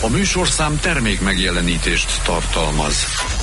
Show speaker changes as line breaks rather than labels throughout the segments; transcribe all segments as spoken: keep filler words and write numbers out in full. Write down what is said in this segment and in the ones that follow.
műsorszám termék megjelenítést tartalmaz.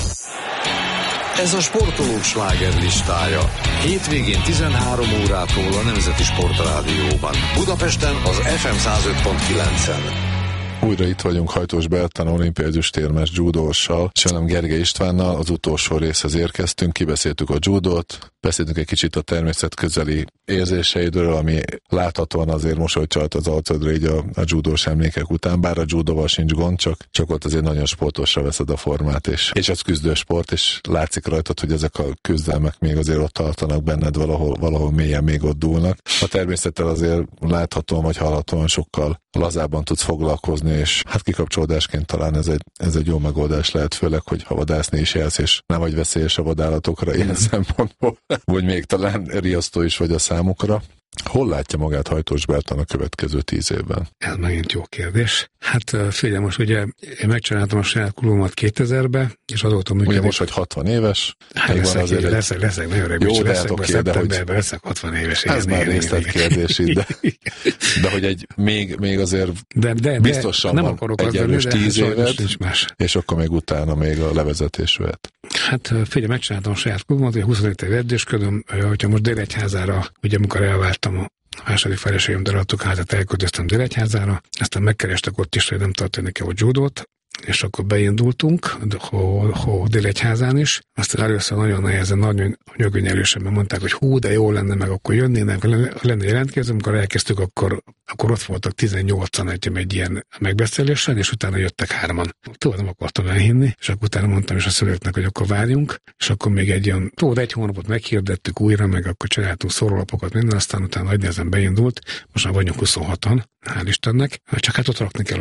Ez a sportolók slágerlistája. Hétvégén tizenhárom órától a Nemzeti Sportrádióban. Budapesten az ef em száz öt pont kilencen.
Újra itt vagyunk Hajtós Bertalan olimpiai ezüstérmes judóssal, és velem Gergely Istvánnal. Az utolsó részhez érkeztünk, kibeszéltük a judót, beszéltünk egy kicsit a természetközeli érzéseidről, ami láthatóan azért mosolyt csalt az arcodra így a, a judós emlékek után, bár a judóval sincs gond, csak, csak ott azért nagyon sportosra veszed a formát, és, és az küzdősport, és látszik rajtad, hogy ezek a küzdelmek még azért ott tartanak benned, valahol, valahol mélyen még ott dúlnak. A természettel azért láthatóan vagy hallhatóan sokkal lazábban tudsz foglalkozni, és hát kikapcsolódásként talán ez egy, ez egy jó megoldás lehet, főleg, hogy ha vadászni is élsz, és nem vagy veszélyes a vadállatokra ilyen szempontból, vagy még talán riasztó is vagy a számukra. Hol látja magát Hajtós Bertalan a következő tíz évben?
Ez megint jó kérdés. Hát figyelj, most ugye én megcsináltam a saját klubomat kétezerben, és azóta működik.
Ugye most vagy hatvan éves.
Hát leszek, azért egy... leszek, leszek, nagyon öreg,
jó,
leszek,
oké,
szeptemberben
hogy...
leszek hatvan éves.
Ez igen, már igen, részletkérdés, de, de hogy egy még, még azért de, de, biztosan
de,
van egy erős tíz éved, és akkor még utána még a levezetés vet.
Hát figyelj, megcsináltam a saját klubomat, ugye huszonöt év edzősködöm, hogyha most Délegyházára, ugye amikor elváltam a második feleségem adtuk házat, elköltöztem Délegyházára, aztán megkerestek ott is, hogy nem tartanak el a judót, és akkor beindultunk, Délegyházán is. Aztán először nagyon nehezen, nagyon nyögönyelősebben mondták, hogy hú, de jó lenne, meg akkor jönnének, lenne jelentkező. Amikor elkezdtük, akkor, akkor ott voltak tizennyolcan egy, egy ilyen megbeszélésen, és utána jöttek hárman. Túl nem akartam elhinni, és akkor utána mondtam is a szülőknek, hogy akkor várjunk, és akkor még egy ilyen, túl egy hónapot meghirdettük újra, meg akkor csináltunk szórólapokat, minden, aztán utána nagy nehezen beindult. Most már vagyunk huszonhatan, hál' Istennek, csak hát ott rakni kell